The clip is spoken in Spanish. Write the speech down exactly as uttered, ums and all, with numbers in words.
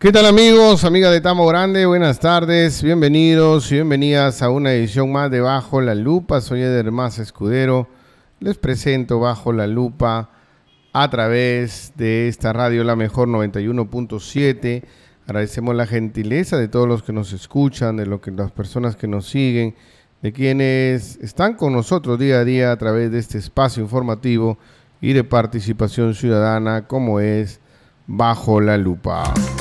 ¿Qué tal amigos, amigas de Tamo Grande? Buenas tardes, bienvenidos y bienvenidas a una edición más de Bajo la Lupa. Soy Eder Mas Escudero, les presento Bajo la Lupa a través de esta radio La Mejor noventa y uno punto siete. Agradecemos la gentileza de todos los que nos escuchan, de lo que, las personas que nos siguen, de quienes están con nosotros día a día a través de este espacio informativo y de participación ciudadana como es Bajo la Lupa.